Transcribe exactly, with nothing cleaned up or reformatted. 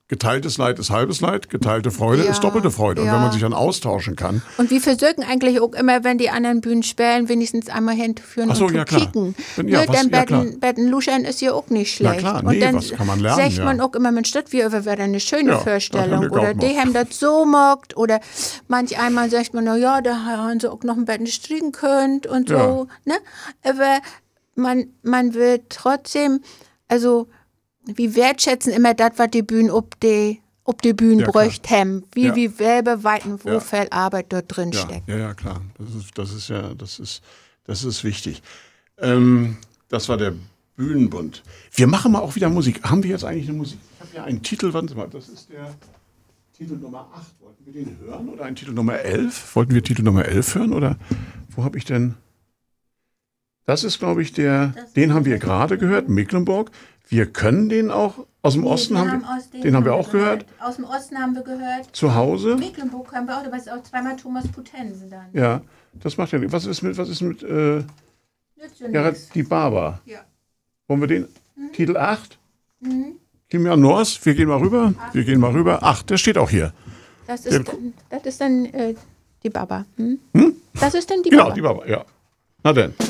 geteiltes Leid ist halbes Leid, geteilte Freude Ja, ist doppelte Freude. Und ja. wenn man sich dann austauschen kann. Und wir versuchen eigentlich auch immer, wenn die anderen Bühnen spielen, wenigstens einmal hinzuführen Ach so, und zu ja, klar. kicken. Dann, ja, ne, was- dann ja, bei klar. den, bei den Luschern ist ja auch nicht schlecht. klar, und nee, dann was kann man lernen, sagt ja. man auch immer, Mensch, das wäre wieder eine schöne Ja, das Vorstellung. haben wir Oder auch die noch. haben das so mockt. Oder manch einmal sagt man, na ja, da haben sie auch noch ein bisschen stricken könnt und so. Ja. Ne? Aber man, man will trotzdem, also wir wertschätzen immer das, was die Bühnen ob die ob die Bühnen Ja, klar. bräucht haben, wie Ja. wir selber weiten, wo Ja. viel Arbeit dort drin Ja, steckt. ja, ja, klar. Das ist, das ist ja, das ist, das ist wichtig. Ähm, das war der Bühnenbund. Wir machen mal auch wieder Musik. Haben wir jetzt eigentlich eine Musik? Ich habe ja einen Titel, warten Sie mal, das ist der Titel Nummer acht. Wollten wir den hören oder ein Titel Nummer elf? Wollten wir Titel Nummer elf hören oder wo habe ich denn? Das ist, glaube ich, der, den haben wir gerade gehört, Mecklenburg. Wir können den auch aus dem Osten, wir haben haben wir, aus dem den haben wir auch gehört. Aus dem Osten haben wir gehört. Zu Hause. Mecklenburg haben wir auch, aber es ist auch zweimal Thomas Potensen dann. Ja, das macht ja nichts. Was ist mit, was ist mit, äh, Nützt ja ja, nix. die Barber? Ja. Wollen wir den? Titel acht? Mhm. Kilian Nors, wir gehen mal rüber. Wir gehen mal rüber. Ach, der steht auch hier. Das ist, dann, das ist dann äh, die Baba. Hm? Das ist dann die Genau, Baba. die Barber, ja. Na denn.